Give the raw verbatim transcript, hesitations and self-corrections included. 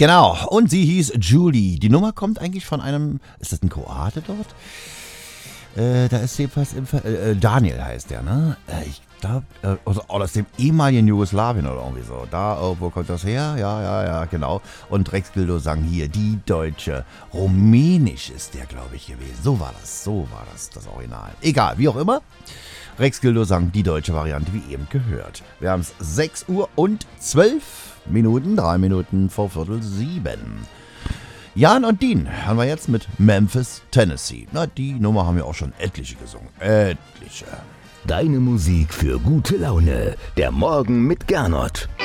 Genau, und sie hieß Julie. Die Nummer kommt eigentlich von einem, ist das ein Kroate dort? Äh, da ist jedenfalls, im Ver äh, Daniel heißt der, ne? Äh, ich glaube, äh, aus, aus dem ehemaligen Jugoslawien oder irgendwie so. Da, oh, wo kommt das her? Ja, ja, ja, genau. Und Rex Gildo sang hier, die Deutsche. Rumänisch ist der, glaube ich, gewesen. So war das, so war das, das Original. Egal, wie auch immer. Rex Gildo sang die deutsche Variante, wie eben gehört. Wir haben es sechs Uhr und zwölf Minuten, drei Minuten vor Viertel sieben. Jan und Dean haben wir jetzt mit Memphis, Tennessee. Na, die Nummer haben wir auch schon etliche gesungen. Etliche. Deine Musik für gute Laune. Der Morgen mit Gernot.